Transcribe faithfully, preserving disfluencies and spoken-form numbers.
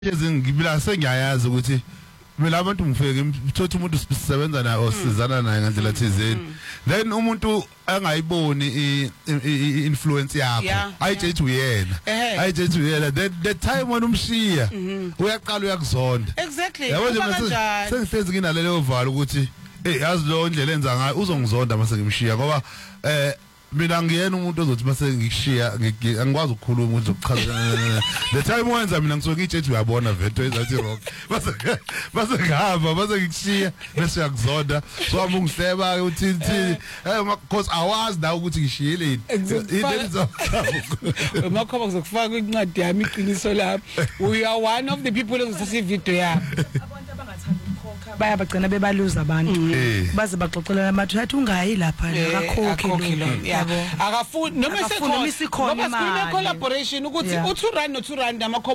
ngibila sengiyayazi ukuthi mina abantu ngifike ngithothi umuntu sisebenza naye osizana naye ngandlela thizeni then umuntu angayiboni i-influence yakho ayijethi uyena ayijethi uyena then the time when umshiya uyaqala uyakuzonda exactly yabo nje sengihlezi nginalelo valo ukuthi eh yazi lo ndlela enza ngayo uzongizonda mase ngimshiya ngoba eh mina ngiyena umuntu ozothi mase ngikushiya angikwazi ukukhuluma ukuthi ukuchaza the time wenza mina ngisuke ijethi uyabona vento ezathi rock base base ngihamba base ngikushiya bese yakuzonda so amungihleba ke uthi uthi because awazi nawe ukuthi ngishiyeleni ilenza makhoba kuzokufaka kwincwadi yami iqiniso lapha we are one of the people ozosasa video yami abantu abangathanda ukukhokha baya bagcina bebaluza abantu baze baxoxelana abantu hathi ungayi lapha akakhokhi lo yabo akafuni noma sekhona ngoba sine collaboration ukuthi u two rand no two rand ama